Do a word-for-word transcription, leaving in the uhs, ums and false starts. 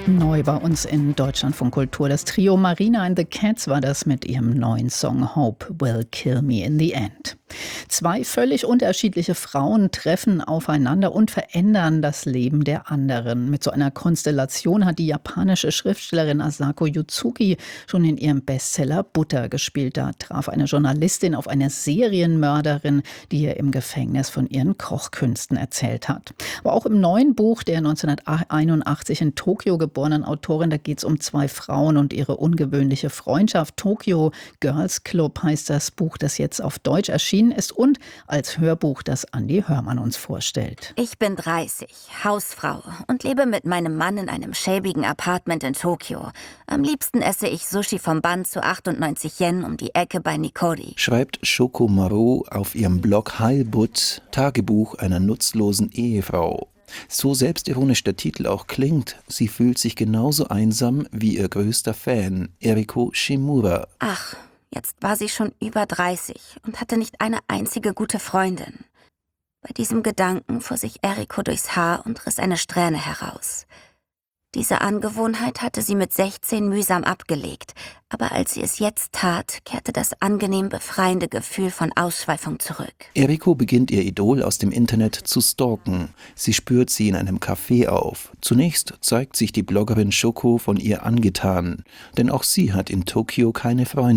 Neu bei uns in Deutschlandfunk Kultur. Das Trio Marina and the Cats war das mit ihrem neuen Song Hope Will Kill Me in the End. Zwei völlig unterschiedliche Frauen treffen aufeinander und verändern das Leben der anderen. Mit so einer Konstellation hat die japanische Schriftstellerin Asako Yuzuki schon in ihrem Bestseller Butter gespielt. Da traf eine Journalistin auf eine Serienmörderin, die ihr im Gefängnis von ihren Kochkünsten erzählt hat. Aber auch im neuen Buch der neunzehnhunderteinundachtzig in Tokio geborenen Autorin, da geht es um zwei Frauen und ihre ungewöhnliche Freundschaft. Tokyo Girls Club heißt das Buch, das jetzt auf Deutsch erschienen ist und als Hörbuch, das Andi Hörmann uns vorstellt. Ich bin dreißig, Hausfrau und lebe mit meinem Mann in einem schäbigen Apartment in Tokio. Am liebsten esse ich Sushi vom Band zu achtundneunzig Yen um die Ecke bei Nikori. Schreibt Shoko Maru auf ihrem Blog Heilbutt, Tagebuch einer nutzlosen Ehefrau. So selbstironisch der Titel auch klingt, sie fühlt sich genauso einsam wie ihr größter Fan, Eriko Shimura. Ach, jetzt war sie schon über dreißig und hatte nicht eine einzige gute Freundin. Bei diesem Gedanken fuhr sich Eriko durchs Haar und riss eine Strähne heraus. Diese Angewohnheit hatte sie mit sechzehn mühsam abgelegt, aber als sie es jetzt tat, kehrte das angenehm befreiende Gefühl von Ausschweifung zurück. Eriko beginnt ihr Idol aus dem Internet zu stalken. Sie spürt sie in einem Café auf. Zunächst zeigt sich die Bloggerin Shoko von ihr angetan, denn auch sie hat in Tokio keine Freunde.